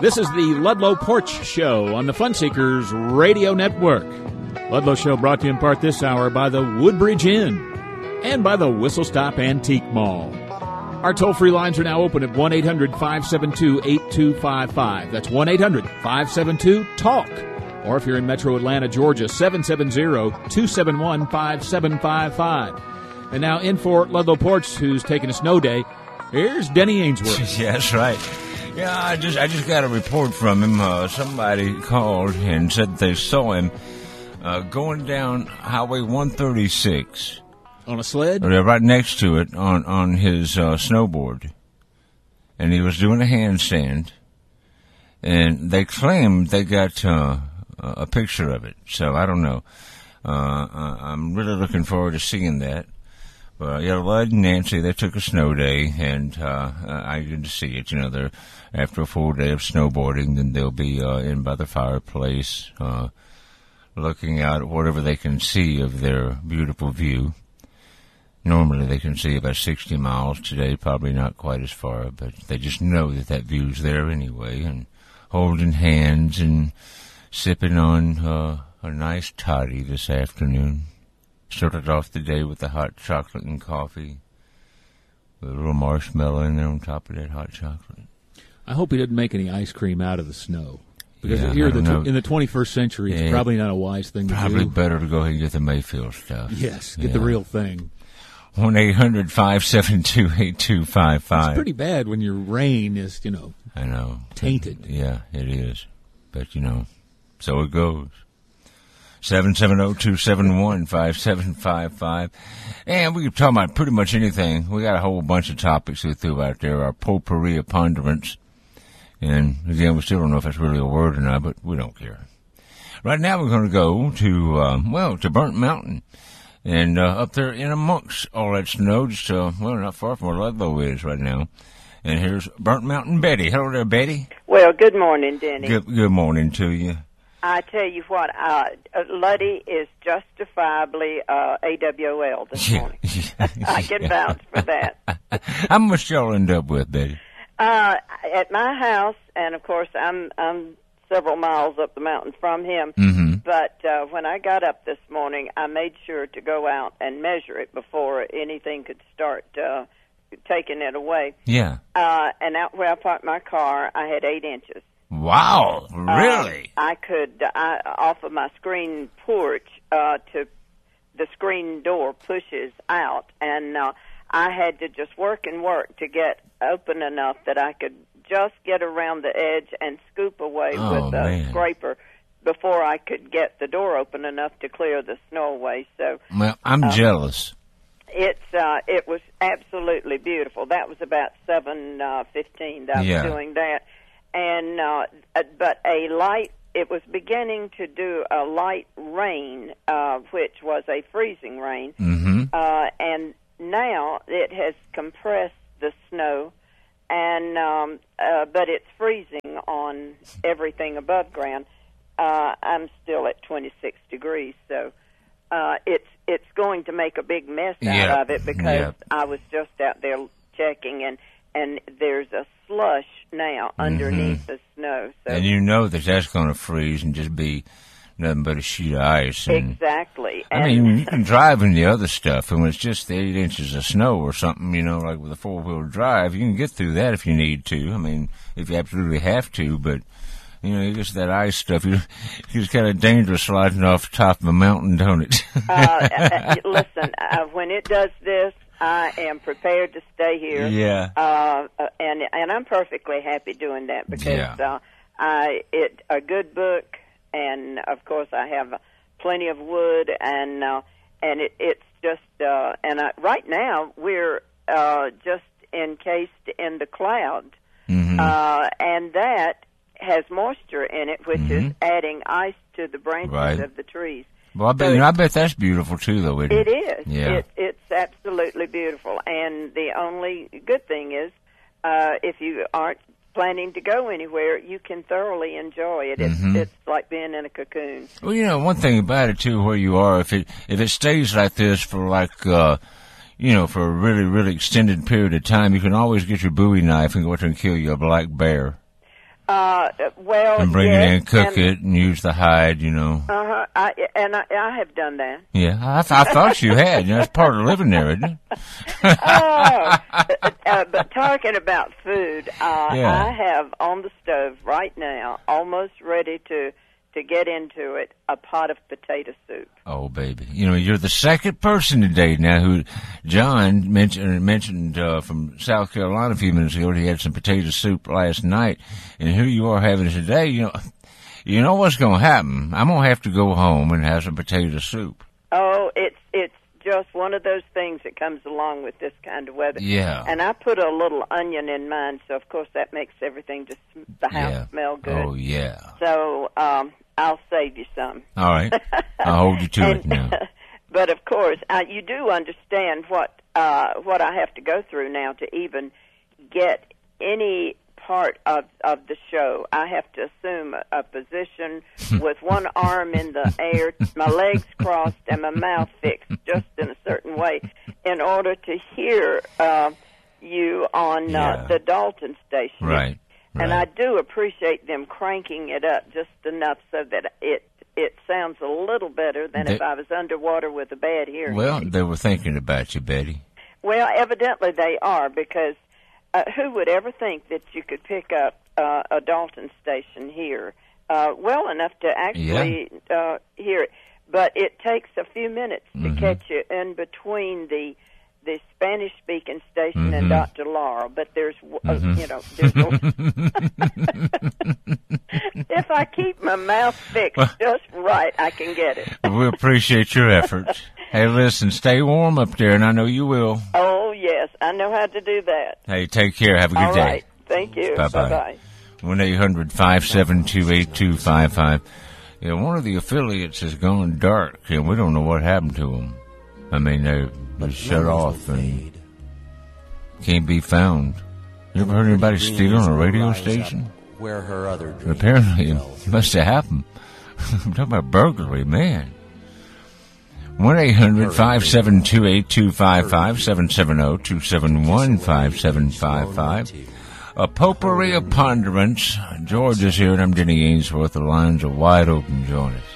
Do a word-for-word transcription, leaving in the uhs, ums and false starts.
This is the Ludlow Porch Show on the Funseekers Radio Network. Ludlow Show brought to you in part this hour by the Woodbridge Inn and by the Whistle Stop Antique Mall. Our toll-free lines are now open at one eight hundred five seven two eight two five five. That's one eight hundred five seven two TALK. Or if you're in Metro Atlanta, Georgia, seven seven zero two seven one five seven five five. And now in for Ludlow Porch, who's taking a snow day, here's Denny Ainsworth. Yeah, that's right. Yeah, I just I just got a report from him. Uh, somebody called and said they saw him uh, going down Highway one thirty-six. On a sled? Or right next to it on, on his uh, snowboard. And he was doing a handstand. And they claimed they got uh, a picture of it. So I don't know. Uh, I'm really looking forward to seeing that. But yeah, Lud and Nancy, they took a snow day, and uh, I get to see it. You know, they're after a full day of snowboarding, then they'll be uh, in by the fireplace, uh, looking out at whatever they can see of their beautiful view. Normally they can see about sixty miles. Today, probably not quite as far, but they just know that that view's there anyway, and holding hands and sipping on uh, a nice toddy this afternoon. Started off the day with the hot chocolate and coffee, with a little marshmallow in there on top of that hot chocolate. I hope he didn't make any ice cream out of the snow. Because Yeah, here I the don't know. tw- in the twenty-first century, it's Yeah, probably not a wise thing to Probably do. better to go ahead and get the Mayfield stuff. Yes, get Yeah. the real thing. one eight hundred five seven two eight two five five. It's pretty bad when your rain is, you know, I know. tainted. Yeah, it is. But, you know, so it goes. seven seven zero two seven one five seven five five. And we can talk about pretty much anything. We got a whole bunch of topics we threw out there. Our potpourri of ponderance. And, again, we still don't know if that's really a word or not, but we don't care. Right now we're going to go to, um, well, to Burnt Mountain. And uh, up there in amongst all that snow, just, uh, well, not far from where Ludlow is right now. And here's Burnt Mountain Betty. Hello there, Betty. Well, good morning, Denny. Good, good morning to you. I tell you what, uh, Luddy is justifiably uh, A W O L this morning. I can vouch for that. How much y'all end up with, Betty? Uh, at my house, and of course I'm I'm several miles up the mountain from him, Mm-hmm. but uh, when I got up this morning, I made sure to go out and measure it before anything could start uh, taking it away. Yeah. Uh, and out where I parked my car, I had eight inches. Wow, really? Uh, I could, I, off of my screen porch, uh, to the screen door pushes out, and uh, I had to just work and work to get open enough that I could just get around the edge and scoop away Oh, with a man. scraper before I could get the door open enough to clear the snow away. So Well, I'm uh, jealous. it's uh, it was absolutely beautiful. That was about seven uh, fifteen that I Yeah. was doing that. And uh, but a light, it was beginning to do a light rain, uh, which was a freezing rain. Mm-hmm. Uh, and now it has compressed the snow, and um, uh, but it's freezing on everything above ground. Uh, I'm still at twenty-six degrees, so uh, it's it's going to make a big mess out Yeah. of it because Yeah. I was just out there checking, and and there's a slush now underneath Mm-hmm. the snow. So And you know that that's going to freeze and just be nothing but a sheet of ice. And, exactly. I And- mean, you can drive in the other stuff, and when it's just eight inches of snow or something, you know, like with a four-wheel drive, you can get through that if you need to. I mean, if you absolutely have to, but, you know, just that ice stuff, you, it's kind of dangerous sliding off the top of a mountain, don't it? uh, uh, listen, uh, when it does this, I am prepared to stay here. Yeah. Uh, uh, and and I'm perfectly happy doing that because Yeah. uh, I it a good book, and of course I have plenty of wood, and uh, and it, it's just uh, and I, right now we're uh, just encased in the clouds, Mm-hmm. uh, and that has moisture in it, which is adding ice to the branches Right. of the trees. Well, I bet, So you know, I bet that's beautiful, too, though, isn't it? It is. Yeah. It, it's absolutely beautiful. And the only good thing is, uh, if you aren't planning to go anywhere, you can thoroughly enjoy it. It's, Mhm. it's like being in a cocoon. Well, you know, one thing about it, too, where you are, if it if it stays like this for, like, uh, you know, for a really, really extended period of time, you can always get your Bowie knife and go out there and kill you a black bear. Uh, well, and bring yes, it in, cook and, it, and use the hide, you know. Uh-huh. I, and I, I have done that. Yeah, I, th- I thought you had. You know, that's part of living there, isn't it? oh, uh, but talking about food, uh, Yeah. I have on the stove right now, almost ready to, to get into it, a pot of potato soup. Oh, baby. You know, you're the second person today now who, John mentioned, mentioned uh, from South Carolina a few minutes ago, he had some potato soup last night, and here you are having it today. You know, you know what's going to happen. I'm going to have to go home and have some potato soup. Oh, it's, it's just one of those things that comes along with this kind of weather. Yeah. And I put a little onion in mine, so of course that makes everything just, the house Yeah. smell good. Oh, yeah. So, um, I'll save you some. All right. I'll hold you to and, it now. But of course, uh, you do understand what uh, what I have to go through now to even get any part of of the show. I have to assume a, a position with one arm in the air, my legs crossed, and my mouth fixed just in a certain way, in order to hear uh, you on Yeah. uh, the Dalton station. Right. And right. I do appreciate them cranking it up just enough so that it it sounds a little better than They, if I was underwater with a bad hearing. Well, they were thinking about you, Betty. Well, evidently they are, because uh, who would ever think that you could pick up uh, a Dalton station here uh, well enough to actually Yeah. uh, hear it? But it takes a few minutes to Mhm. catch you in between the the Spanish-speaking station Mhm. and Doctor Laurel, but there's, uh, Mhm. you know, there's if I keep my mouth fixed just right, I can get it. We appreciate your efforts. Hey, listen, stay warm up there, and I know you will. Oh, yes, I know how to do that. Hey, take care. Have a good All day. right, thank you. Bye-bye. Bye-bye. one eight hundred five seven two eight two five five. Yeah, one of the affiliates has gone dark, and we don't know what happened to them. I mean, they were shut off and can't be found. You ever heard anybody stealing a radio station? Where her other dreams Apparently, fell. it must have happened. I'm talking about burglary, man. one eight hundred five seven two eight two five five, seven seven zero two seven one five seven five five. A potpourri of ponderance. George is here, and I'm Denny Ainsworth. The lines are wide open. Join us.